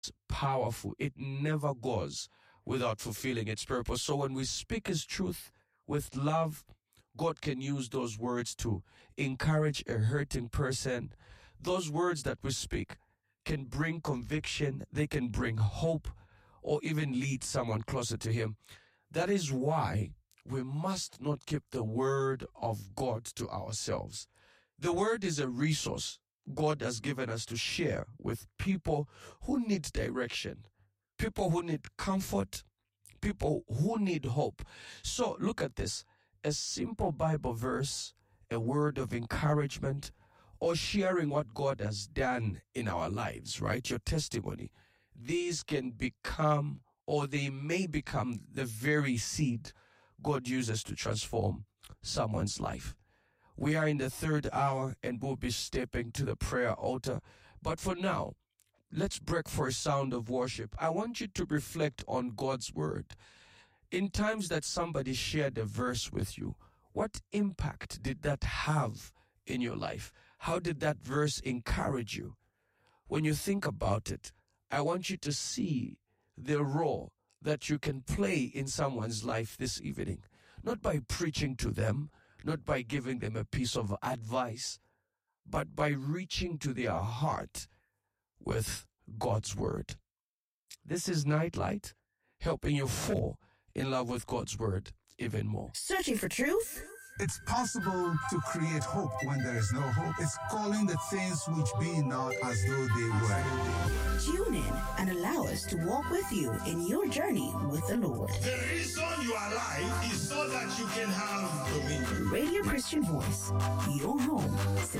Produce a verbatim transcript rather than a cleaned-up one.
powerful. It never goes without fulfilling its purpose. So when we speak His truth with love, God can use those words to encourage a hurting person. Those words that we speak can bring conviction, they can bring hope, or even lead someone closer to Him. That is why we must not keep the word of God to ourselves. The word is a resource God has given us to share with people who need direction, people who need comfort, people who need hope. So look at this. A simple Bible verse, a word of encouragement, or sharing what God has done in our lives, right? Your testimony. These can become, or they may become, the very seed God uses to transform someone's life. We are in the third hour and we'll be stepping to the prayer altar. But for now, let's break for a sound of worship. I want you to reflect on God's word. In times that somebody shared a verse with you, what impact did that have in your life? How did that verse encourage you? When you think about it, I want you to see the role that you can play in someone's life this evening. Not by preaching to them, not by giving them a piece of advice, but by reaching to their heart with God's word. This is Nightlight, helping you fall in love with God's word even more. Searching for truth? It's possible to create hope when there is no hope. It's calling the things which be not as though they were. Tune in and allow us to walk with you in your journey with the Lord. The reason you are alive is so that you can have dominion. Radio Christian Voice, your home.